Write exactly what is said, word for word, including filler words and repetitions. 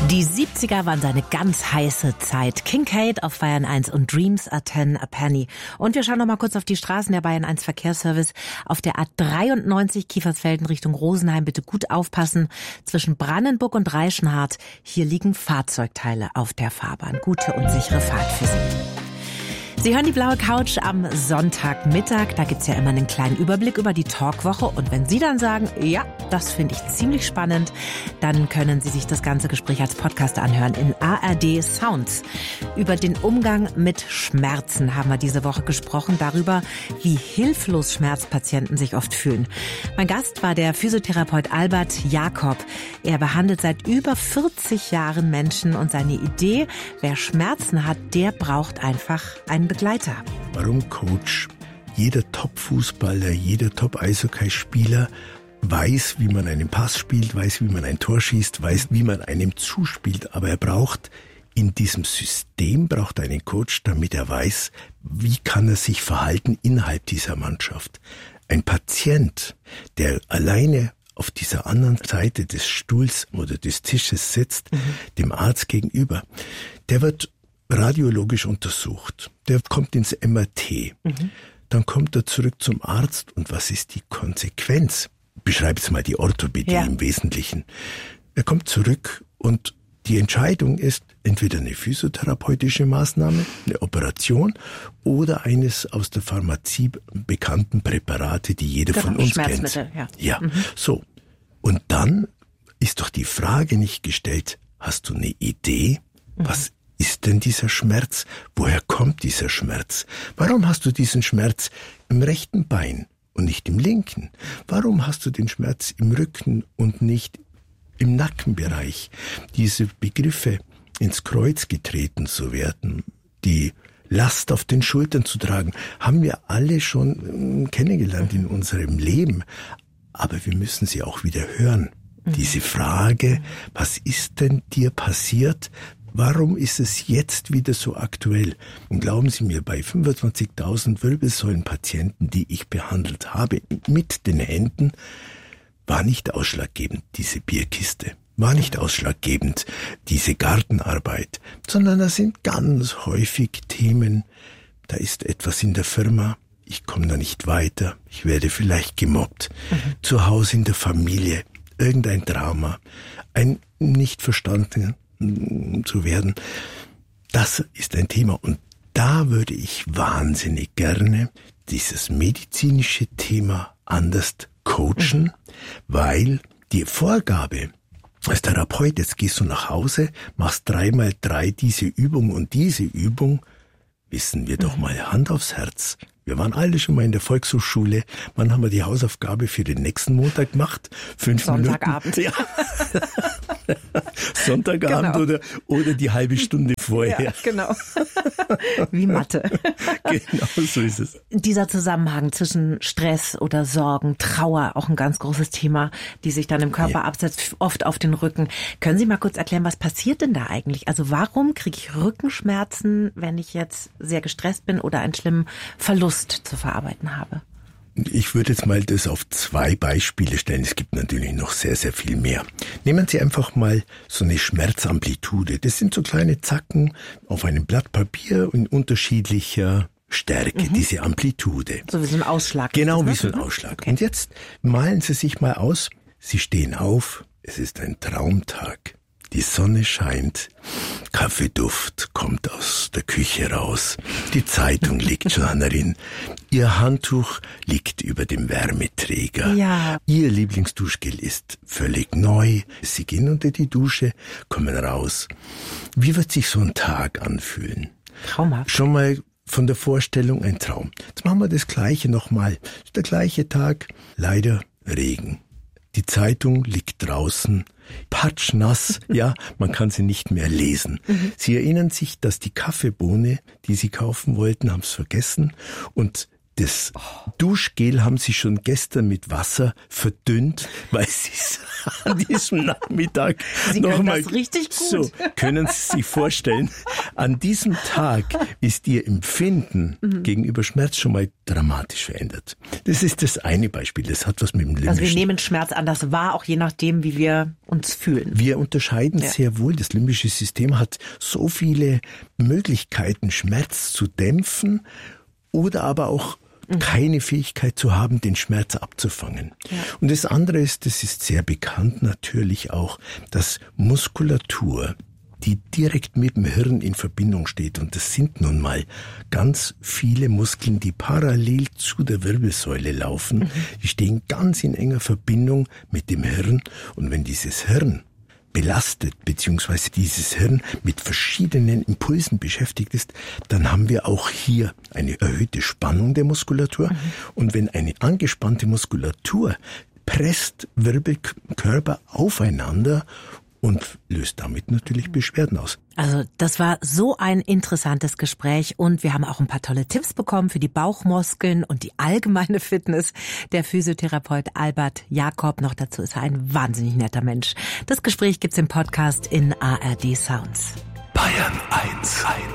Die siebziger waren seine ganz heiße Zeit. Kincaid auf Bayern eins und Dreams are ten a penny. Und wir schauen noch mal kurz auf die Straßen der Bayern eins Verkehrsservice. Auf der A dreiundneunzig Kiefersfelden Richtung Rosenheim bitte gut aufpassen. Zwischen Brandenburg und Reichenhart. Hier liegen Fahrzeugteile auf der Fahrbahn. Gute und sichere Fahrt für Sie. Sie hören die blaue Couch am Sonntagmittag. Da gibt's ja immer einen kleinen Überblick über die Talkwoche. Und wenn Sie dann sagen, ja, das finde ich ziemlich spannend, dann können Sie sich das ganze Gespräch als Podcast anhören in A R D Sounds. Über den Umgang mit Schmerzen haben wir diese Woche gesprochen, darüber, wie hilflos Schmerzpatienten sich oft fühlen. Mein Gast war der Physiotherapeut Albert Jakob. Er behandelt seit über vierzig Jahren Menschen und seine Idee, wer Schmerzen hat, der braucht einfach einen Begleiter. Warum Coach? Jeder Top-Fußballer, jeder Top-Eishockeyspieler weiß, wie man einen Pass spielt, weiß, wie man ein Tor schießt, weiß, wie man einem zuspielt. Aber er braucht in diesem System, braucht einen Coach, damit er weiß, wie kann er sich verhalten innerhalb dieser Mannschaft. Ein Patient, der alleine auf dieser anderen Seite des Stuhls oder des Tisches sitzt, mhm. dem Arzt gegenüber, der wird radiologisch untersucht. Der kommt ins M R T. Mhm. Dann kommt er zurück zum Arzt. Und was ist die Konsequenz? Beschreib jetzt mal die Orthopädie ja. im Wesentlichen. Er kommt zurück und die Entscheidung ist entweder eine physiotherapeutische Maßnahme, eine Operation oder eines aus der Pharmazie bekannten Präparate, die jeder genau, von uns Schmerzmittel, kennt. Ja, ja. Mhm. So. Und dann ist doch die Frage nicht gestellt, hast du eine Idee? Mhm. Was ist denn dieser Schmerz? Woher kommt dieser Schmerz? Warum hast du diesen Schmerz im rechten Bein und nicht im linken? Warum hast du den Schmerz im Rücken und nicht im Nackenbereich? Diese Begriffe ins Kreuz getreten zu werden, die Last auf den Schultern zu tragen, haben wir alle schon kennengelernt in unserem Leben. Aber wir müssen sie auch wieder hören. Diese Frage, was ist denn dir passiert? Warum ist es jetzt wieder so aktuell? Und glauben Sie mir, bei fünfundzwanzigtausend Wirbelsäulenpatienten, die ich behandelt habe, mit den Händen, war nicht ausschlaggebend diese Bierkiste, war nicht ausschlaggebend diese Gartenarbeit, sondern das sind ganz häufig Themen, da ist etwas in der Firma, ich komme da nicht weiter, ich werde vielleicht gemobbt, mhm. zu Hause in der Familie, irgendein Trauma, ein nicht verstanden zu werden. Das ist ein Thema und da würde ich wahnsinnig gerne dieses medizinische Thema anders coachen, mhm. weil die Vorgabe als Therapeut, jetzt gehst du nach Hause, machst dreimal drei diese Übung und diese Übung, wissen wir mhm. doch mal Hand aufs Herz. Wir waren alle schon mal in der Volkshochschule. Wann haben wir die Hausaufgabe für den nächsten Montag gemacht? Fünf Sonntagabend. Minuten. Ja. Sonntagabend genau. oder, oder die halbe Stunde vorher. Ja, genau. Wie Mathe. Genau, so ist es. Dieser Zusammenhang zwischen Stress oder Sorgen, Trauer, auch ein ganz großes Thema, die sich dann im Körper ja. absetzt, oft auf den Rücken. Können Sie mal kurz erklären, was passiert denn da eigentlich? Also warum kriege ich Rückenschmerzen, wenn ich jetzt sehr gestresst bin oder einen schlimmen Verlust zu verarbeiten habe? Ich würde jetzt mal das auf zwei Beispiele stellen. Es gibt natürlich noch sehr, sehr viel mehr. Nehmen Sie einfach mal so eine Schmerzamplitude. Das sind so kleine Zacken auf einem Blatt Papier in unterschiedlicher Stärke, mhm. diese Amplitude. So wie so ein Ausschlag. Genau, wie so ein Ausschlag. Okay. Und jetzt malen Sie sich mal aus, Sie stehen auf, es ist ein Traumtag. Die Sonne scheint, Kaffeeduft kommt aus der Küche raus, die Zeitung liegt schon darin, Ihr Handtuch liegt über dem Wärmeträger, ja. Ihr Lieblingsduschgel ist völlig neu, Sie gehen unter die Dusche, kommen raus. Wie wird sich so ein Tag anfühlen? Traumhaft. Schon mal von der Vorstellung ein Traum. Jetzt machen wir das Gleiche nochmal. Der gleiche Tag, leider Regen. Die Zeitung liegt draußen, patschnass, ja, man kann sie nicht mehr lesen. Mhm. Sie erinnern sich, dass die Kaffeebohne, die Sie kaufen wollten, haben es vergessen und Das Duschgel haben Sie schon gestern mit Wasser verdünnt, weil Sie es an diesem Nachmittag Sie noch können mal das richtig gut. So, können Sie sich vorstellen, an diesem Tag ist Ihr Empfinden mhm. gegenüber Schmerz schon mal dramatisch verändert. Das ist das eine Beispiel, das hat was mit dem limbischen... Also wir nehmen Schmerz anders wahr, auch je nachdem, wie wir uns fühlen. Wir unterscheiden ja. sehr wohl. Das limbische System hat so viele Möglichkeiten, Schmerz zu dämpfen oder aber auch keine Fähigkeit zu haben, den Schmerz abzufangen. Ja. Und das andere ist, das ist sehr bekannt natürlich auch, dass Muskulatur, die direkt mit dem Hirn in Verbindung steht, und das sind nun mal ganz viele Muskeln, die parallel zu der Wirbelsäule laufen, mhm. die stehen ganz in enger Verbindung mit dem Hirn, und wenn dieses Hirn belastet, beziehungsweise dieses Hirn mit verschiedenen Impulsen beschäftigt ist, dann haben wir auch hier eine erhöhte Spannung der Muskulatur. Mhm. Und wenn eine angespannte Muskulatur presst Wirbelkörper aufeinander und löst damit natürlich Beschwerden aus. Also das war so ein interessantes Gespräch und wir haben auch ein paar tolle Tipps bekommen für die Bauchmuskeln und die allgemeine Fitness. Der Physiotherapeut Albert Jakob, noch dazu ist er ein wahnsinnig netter Mensch. Das Gespräch gibt's im Podcast in A R D Sounds. Bayern eins.